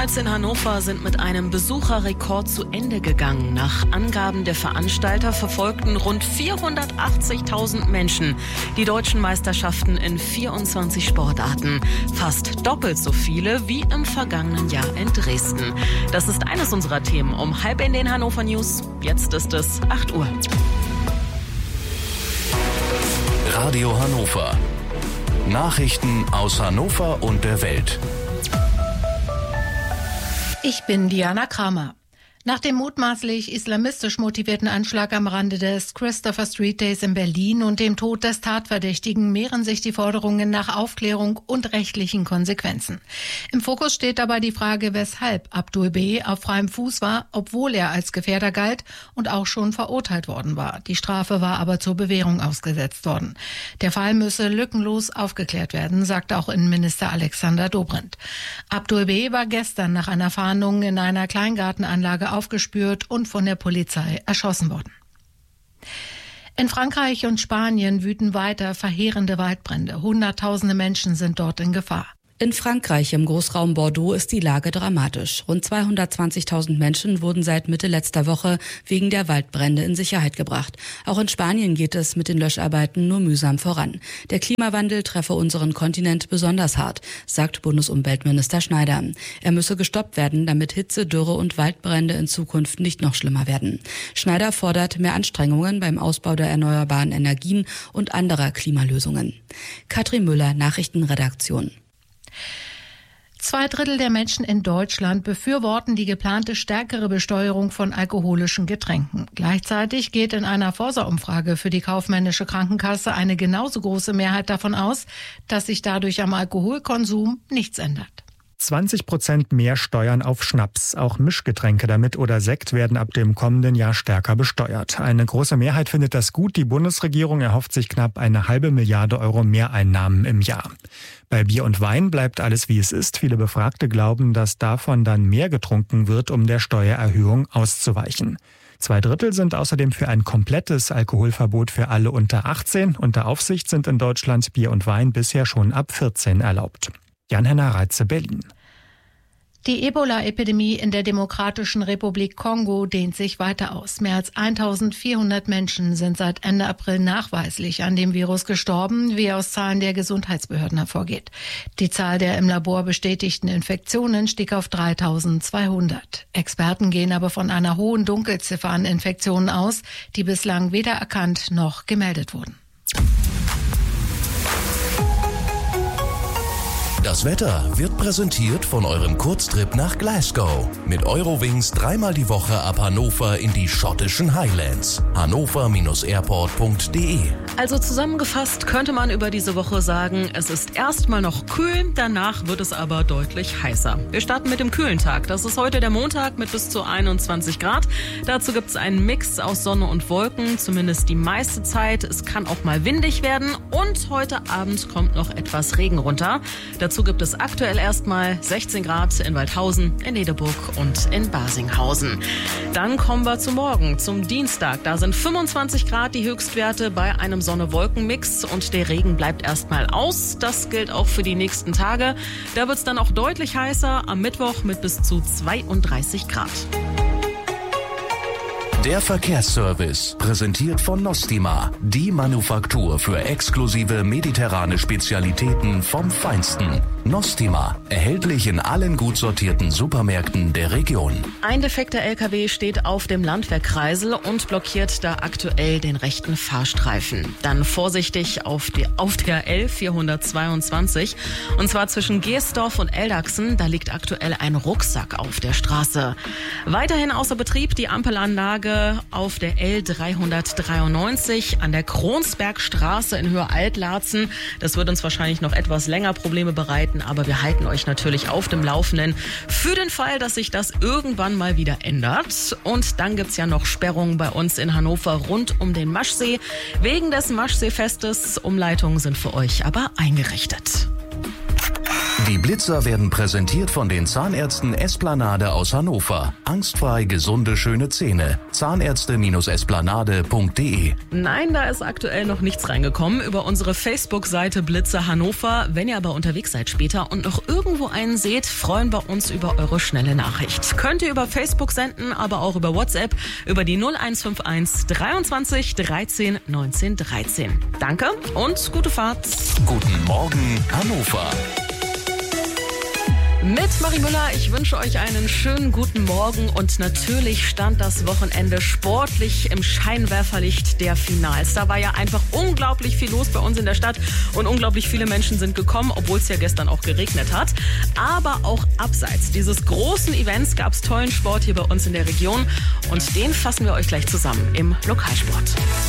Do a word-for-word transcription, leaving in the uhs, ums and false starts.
Nights in Hannover sind mit einem Besucherrekord zu Ende gegangen. Nach Angaben der Veranstalter verfolgten rund vierhundertachtzigtausend Menschen die deutschen Meisterschaften in vierundzwanzig Sportarten. Fast doppelt so viele wie im vergangenen Jahr in Dresden. Das ist eines unserer Themen um halb in den Hannover News. Jetzt ist es acht Uhr. Radio Hannover. Nachrichten aus Hannover und der Welt. Ich bin Diana Kramer. Nach dem mutmaßlich islamistisch motivierten Anschlag am Rande des Christopher Street Days in Berlin und dem Tod des Tatverdächtigen mehren sich die Forderungen nach Aufklärung und rechtlichen Konsequenzen. Im Fokus steht dabei die Frage, weshalb Abdul B. auf freiem Fuß war, obwohl er als Gefährder galt und auch schon verurteilt worden war. Die Strafe war aber zur Bewährung ausgesetzt worden. Der Fall müsse lückenlos aufgeklärt werden, sagte auch Innenminister Alexander Dobrindt. Abdul B. war gestern nach einer Fahndung in einer Kleingartenanlage aufgespürt und von der Polizei erschossen worden. In Frankreich und Spanien wüten weiter verheerende Waldbrände. Hunderttausende Menschen sind dort in Gefahr. In Frankreich im Großraum Bordeaux ist die Lage dramatisch. Rund zweihundertzwanzigtausend Menschen wurden seit Mitte letzter Woche wegen der Waldbrände in Sicherheit gebracht. Auch in Spanien geht es mit den Löscharbeiten nur mühsam voran. Der Klimawandel treffe unseren Kontinent besonders hart, sagt Bundesumweltminister Schneider. Er müsse gestoppt werden, damit Hitze, Dürre und Waldbrände in Zukunft nicht noch schlimmer werden. Schneider fordert mehr Anstrengungen beim Ausbau der erneuerbaren Energien und anderer Klimalösungen. Katrin Müller, Nachrichtenredaktion. Zwei Drittel der Menschen in Deutschland befürworten die geplante stärkere Besteuerung von alkoholischen Getränken. Gleichzeitig geht in einer Forsa-Umfrage für die kaufmännische Krankenkasse eine genauso große Mehrheit davon aus, dass sich dadurch am Alkoholkonsum nichts ändert. zwanzig Prozent mehr Steuern auf Schnaps. Auch Mischgetränke damit oder Sekt werden ab dem kommenden Jahr stärker besteuert. Eine große Mehrheit findet das gut. Die Bundesregierung erhofft sich knapp eine halbe Milliarde Euro Mehreinnahmen im Jahr. Bei Bier und Wein bleibt alles wie es ist. Viele Befragte glauben, dass davon dann mehr getrunken wird, um der Steuererhöhung auszuweichen. Zwei Drittel sind außerdem für ein komplettes Alkoholverbot für alle unter achtzehn. Unter Aufsicht sind in Deutschland Bier und Wein bisher schon ab vierzehn erlaubt. Jan-Henner Reitze, Berlin. Die Ebola-Epidemie in der Demokratischen Republik Kongo dehnt sich weiter aus. Mehr als eintausendvierhundert Menschen sind seit Ende April nachweislich an dem Virus gestorben, wie aus Zahlen der Gesundheitsbehörden hervorgeht. Die Zahl der im Labor bestätigten Infektionen stieg auf dreitausendzweihundert. Experten gehen aber von einer hohen Dunkelziffer an Infektionen aus, die bislang weder erkannt noch gemeldet wurden. Das Wetter wird präsentiert von eurem Kurztrip nach Glasgow. Mit Eurowings dreimal die Woche ab Hannover in die schottischen Highlands. hannover Bindestrich airport punkt de. Also zusammengefasst könnte man über diese Woche sagen, es ist erstmal noch kühl, danach wird es aber deutlich heißer. Wir starten mit dem kühlen Tag. Das ist heute der Montag mit bis zu einundzwanzig Grad. Dazu gibt es einen Mix aus Sonne und Wolken, zumindest die meiste Zeit. Es kann auch mal windig werden und heute Abend kommt noch etwas Regen runter. Dazu gibt es aktuell erstmal sechzehn Grad in Waldhausen, in Nederburg und in Basinghausen. Dann kommen wir zu morgen, zum Dienstag. Da sind fünfundzwanzig Grad die Höchstwerte bei einem Sonne-Wolken-Mix und der Regen bleibt erstmal aus. Das gilt auch für die nächsten Tage. Da wird es dann auch deutlich heißer, am Mittwoch mit bis zu zweiunddreißig Grad. Der Verkehrsservice, präsentiert von Nostima, die Manufaktur für exklusive mediterrane Spezialitäten vom Feinsten. Nostima, erhältlich in allen gut sortierten Supermärkten der Region. Ein defekter L K W steht auf dem Landwehrkreisel und blockiert da aktuell den rechten Fahrstreifen. Dann vorsichtig auf, die, auf der L vierhundertzweiundzwanzig, und zwar zwischen Gersdorf und Eldachsen. Da liegt aktuell ein Rucksack auf der Straße. Weiterhin außer Betrieb die Ampelanlage auf der L dreihundertdreiundneunzig an der Kronsbergstraße in Höhe Altlarzen. Das wird uns wahrscheinlich noch etwas länger Probleme bereiten, aber wir halten euch natürlich auf dem Laufenden für den Fall, dass sich das irgendwann mal wieder ändert. Und dann gibt's ja noch Sperrungen bei uns in Hannover rund um den Maschsee. Wegen des Maschseefestes. Umleitungen sind für euch aber eingerichtet. Die Blitzer werden präsentiert von den Zahnärzten Esplanade aus Hannover. Angstfrei gesunde, schöne Zähne. Zahnärzte Esplanade punkt de. Nein, da ist aktuell noch nichts reingekommen über unsere Facebook-Seite Blitzer Hannover. Wenn ihr aber unterwegs seid später und noch irgendwo einen seht, freuen wir uns über eure schnelle Nachricht. Könnt ihr über Facebook senden, aber auch über WhatsApp über die null eins fünf eins dreiundzwanzig dreizehn neunzehn dreizehn. Danke und gute Fahrt. Guten Morgen, Hannover. Mit Marie Müller, ich wünsche euch einen schönen guten Morgen und natürlich stand das Wochenende sportlich im Scheinwerferlicht der Finals. Da war ja einfach unglaublich viel los bei uns in der Stadt und unglaublich viele Menschen sind gekommen, obwohl es ja gestern auch geregnet hat. Aber auch abseits dieses großen Events gab es tollen Sport hier bei uns in der Region und den fassen wir euch gleich zusammen im Lokalsport.